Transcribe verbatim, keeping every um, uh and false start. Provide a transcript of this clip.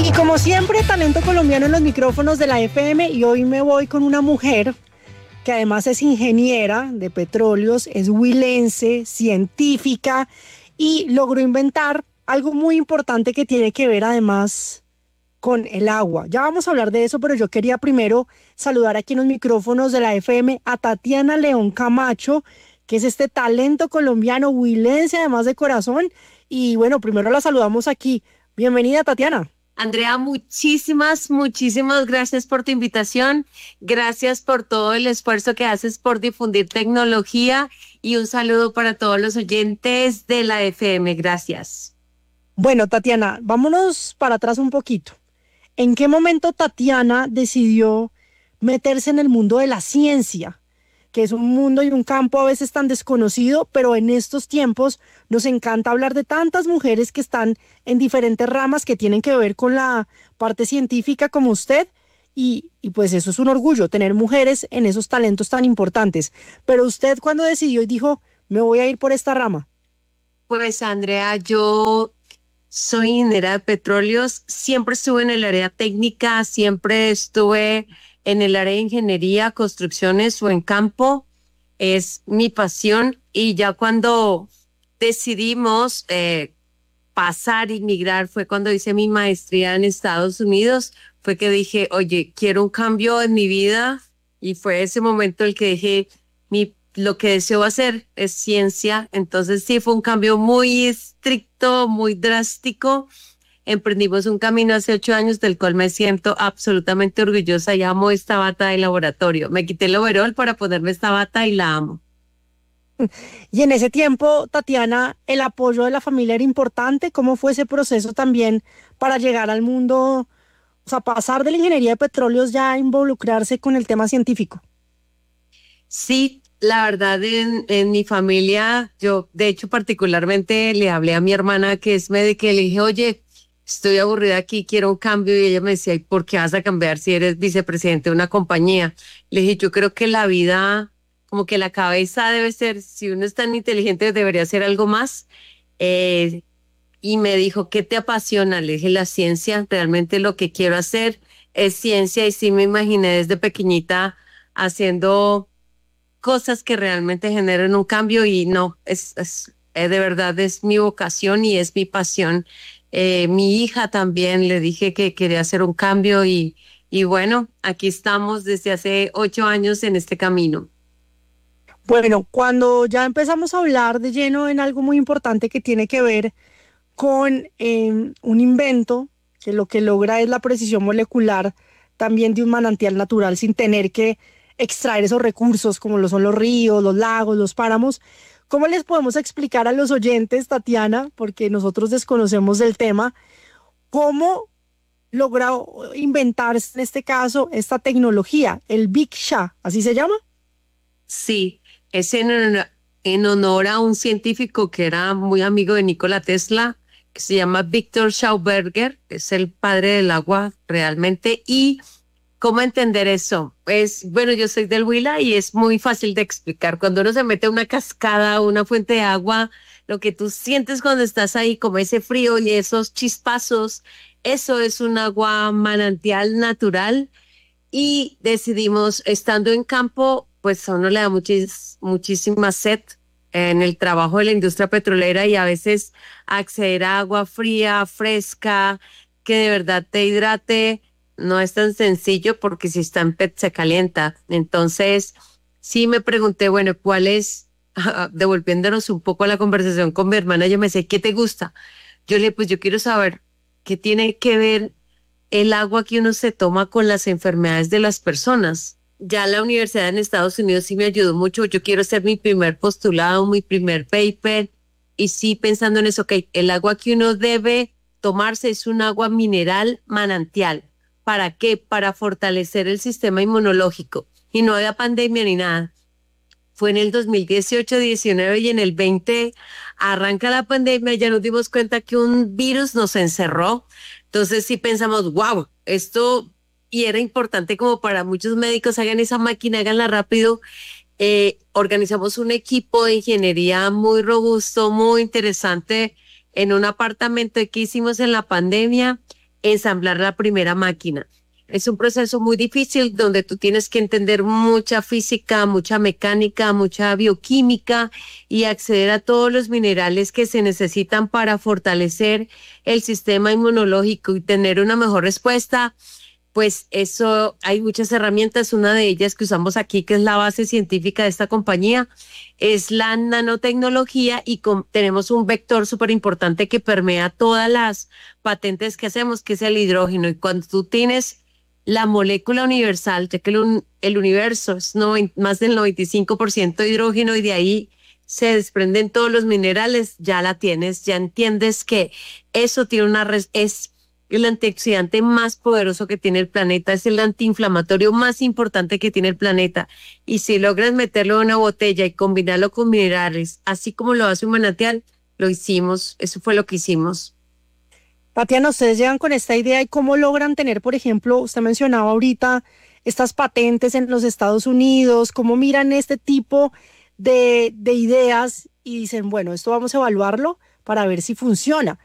Y como siempre, talento colombiano en los micrófonos de la F M, y hoy me voy con una mujer que además es ingeniera de petróleos, es huilense, científica, y logró inventar algo muy importante que tiene que ver además con el agua. Ya vamos a hablar de eso, pero yo quería primero saludar aquí en los micrófonos de la F M a Tatiana León Camacho, que es este talento colombiano huilense, además de corazón. Y bueno, primero la saludamos aquí. Bienvenida, Tatiana. Andrea, muchísimas, muchísimas gracias por tu invitación. Gracias por todo el esfuerzo que haces por difundir tecnología y un saludo para todos los oyentes de la F M. Gracias. Bueno, Tatiana, vámonos para atrás un poquito. ¿En qué momento Tatiana decidió meterse en el mundo de la ciencia? Que es un mundo y un campo a veces tan desconocido, pero en estos tiempos nos encanta hablar de tantas mujeres que están en diferentes ramas que tienen que ver con la parte científica como usted, y, y pues eso es un orgullo, tener mujeres en esos talentos tan importantes. Pero usted, ¿cuándo decidió y dijo, me voy a ir por esta rama? Pues Andrea, yo soy ingeniera de petróleos, siempre estuve en el área técnica, siempre estuve en el área de ingeniería, construcciones o en campo, es mi pasión. Y ya cuando decidimos eh, pasar y migrar, fue cuando hice mi maestría en Estados Unidos, fue que dije, oye, quiero un cambio en mi vida, y fue ese momento el que dije, mi, lo que deseo hacer es ciencia. Entonces sí, fue un cambio muy estricto, muy drástico. Emprendimos un camino hace ocho años del cual me siento absolutamente orgullosa y amo esta bata de laboratorio. Me quité el overol para ponerme esta bata y la amo. Y en ese tiempo, Tatiana, ¿el apoyo de la familia era importante? ¿Cómo fue ese proceso también para llegar al mundo, o sea, pasar de la ingeniería de petróleos ya a involucrarse con el tema científico? Sí, la verdad, en, en mi familia, yo de hecho particularmente le hablé a mi hermana que es médica y le dije, oye, estoy aburrida aquí, quiero un cambio. Y ella me decía, ¿y por qué vas a cambiar si eres vicepresidente de una compañía? Le dije, yo creo que la vida, como que la cabeza debe ser, si uno es tan inteligente, debería hacer algo más. Eh, y me dijo, ¿qué te apasiona? Le dije, la ciencia, realmente lo que quiero hacer es ciencia. Y sí me imaginé desde pequeñita haciendo cosas que realmente generen un cambio, y no, es, es eh, de verdad es mi vocación y es mi pasión. Eh, mi hija también le dije que quería hacer un cambio, y, y bueno, aquí estamos desde hace ocho años en este camino. Bueno, cuando ya empezamos a hablar de lleno en algo muy importante que tiene que ver con eh, un invento que lo que logra es la precisión molecular también de un manantial natural sin tener que extraer esos recursos como lo son los ríos, los lagos, los páramos. ¿Cómo les podemos explicar a los oyentes, Tatiana, porque nosotros desconocemos del tema, cómo logró inventarse en este caso esta tecnología, el Big Shot, así se llama? Sí, es en, honor- en honor a un científico que era muy amigo de Nikola Tesla, que se llama Victor Schauberger, que es el padre del agua realmente. Y ¿cómo entender eso? Es, bueno, yo soy del Huila y es muy fácil de explicar. Cuando uno se mete a una cascada, una fuente de agua, lo que tú sientes cuando estás ahí, como ese frío y esos chispazos, eso es un agua manantial natural. Y decidimos, estando en campo, pues a uno le da muchis, muchísima sed en el trabajo de la industria petrolera, y a veces acceder a agua fría, fresca, que de verdad te hidrate, no es tan sencillo, porque si está en P E T se calienta. Entonces, sí me pregunté, bueno, ¿cuál es? Devolviéndonos un poco a la conversación con mi hermana, yo me decía, ¿qué te gusta? Yo le dije, pues yo quiero saber qué tiene que ver el agua que uno se toma con las enfermedades de las personas. Ya la universidad en Estados Unidos sí me ayudó mucho. Yo quiero hacer mi primer postulado, mi primer paper, y sí pensando en eso, que okay, el agua que uno debe tomarse es un agua mineral manantial. ¿Para qué? Para fortalecer el sistema inmunológico. Y no había pandemia ni nada. Fue en el dos mil dieciocho diecinueve, y en el veinte arranca la pandemia. Ya nos dimos cuenta que un virus nos encerró. Entonces sí pensamos, wow, esto, y era importante como para muchos médicos, hagan esa máquina, háganla rápido. Eh, organizamos un equipo de ingeniería muy robusto, muy interesante, en un apartamento que hicimos en la pandemia, ensamblar la primera máquina. Es un proceso muy difícil donde tú tienes que entender mucha física, mucha mecánica, mucha bioquímica y acceder a todos los minerales que se necesitan para fortalecer el sistema inmunológico y tener una mejor respuesta. Pues eso, hay muchas herramientas. Una de ellas que usamos aquí, que es la base científica de esta compañía, es la nanotecnología y con, tenemos un vector súper importante que permea todas las patentes que hacemos, que es el hidrógeno. Y cuando tú tienes la molécula universal, ya que el, el universo es noventa, más del noventa y cinco por ciento de hidrógeno y de ahí se desprenden todos los minerales, ya la tienes, ya entiendes que eso tiene una res, es el antioxidante más poderoso que tiene el planeta, es el antiinflamatorio más importante que tiene el planeta. Y si logras meterlo en una botella y combinarlo con minerales, así como lo hace un manantial, lo hicimos, eso fue lo que hicimos. Tatiana, ustedes llegan con esta idea y cómo logran tener, por ejemplo, usted mencionaba ahorita estas patentes en los Estados Unidos, cómo miran este tipo de, de ideas y dicen, bueno, esto vamos a evaluarlo para ver si funciona.